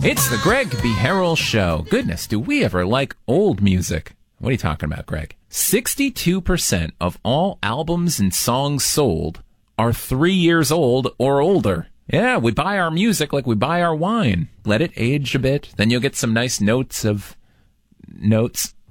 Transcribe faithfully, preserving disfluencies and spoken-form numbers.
It's the Greg B. Harrell Show. Goodness, do we ever like old music? What are you talking about, Greg? sixty-two percent of all albums and songs sold are three years old or older. Yeah, we buy our music like we buy our wine. Let it age a bit, then you'll get some nice notes of... notes.